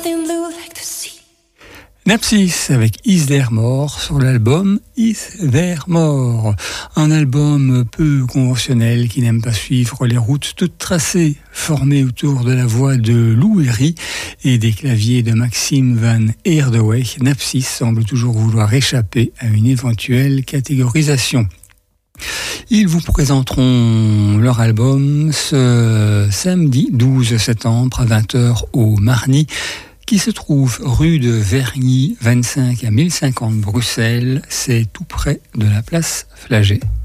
Napsis avec Is There More sur l'album Is There More, un album peu conventionnel qui n'aime pas suivre les routes toutes tracées, formé autour de la voix de Lou Héry et des claviers de Maxime Van Eerdewey. Napsis semble toujours vouloir échapper à une éventuelle catégorisation. Ils vous présenteront leur album ce samedi 12 septembre à 20h au Marny, qui se trouve rue de Vergny 25 à 1050 Bruxelles. C'est tout près de la place Flagey.